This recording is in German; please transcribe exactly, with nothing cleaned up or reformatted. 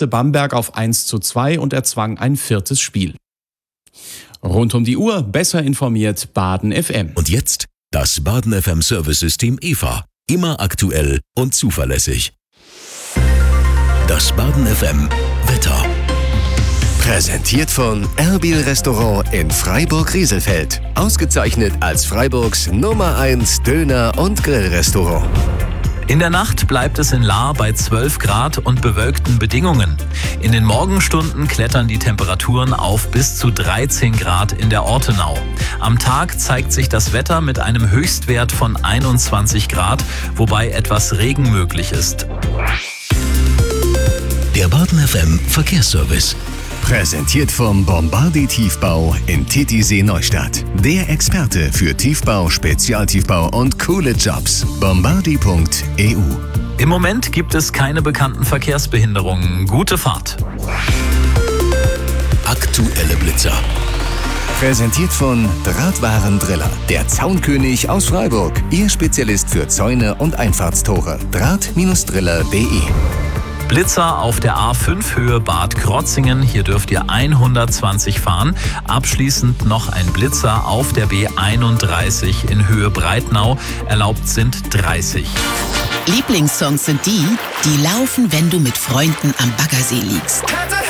stürzte Bamberg auf eins zu zwei und erzwang ein viertes Spiel. Rund um die Uhr besser informiert Baden F M. Und jetzt das Baden F M Service-System E V A. Immer aktuell und zuverlässig. Das Baden F M Wetter. Präsentiert von Erbil Restaurant in Freiburg-Rieselfeld. Ausgezeichnet als Freiburgs Nummer eins Döner- und Grillrestaurant. In der Nacht bleibt es in Lahr bei zwölf Grad und bewölkten Bedingungen. In den Morgenstunden klettern die Temperaturen auf bis zu dreizehn Grad in der Ortenau. Am Tag zeigt sich das Wetter mit einem Höchstwert von einundzwanzig Grad, wobei etwas Regen möglich ist. Der Baden F M Verkehrsservice. Präsentiert vom Bombardi Tiefbau in Titisee Neustadt. Der Experte für Tiefbau, Spezialtiefbau und coole Jobs. bombardi punkt e u. Im Moment gibt es keine bekannten Verkehrsbehinderungen. Gute Fahrt. Aktuelle Blitzer. Präsentiert von Drahtwarendriller, der Zaunkönig aus Freiburg. Ihr Spezialist für Zäune und Einfahrtstore. Draht Driller punkt de. Blitzer auf der A fünf Höhe Bad Krotzingen. Hier dürft ihr hundertzwanzig fahren. Abschließend noch ein Blitzer auf der B einunddreißig in Höhe Breitnau. Erlaubt sind dreißig. Lieblingssongs sind die, die laufen, wenn du mit Freunden am Baggersee liegst.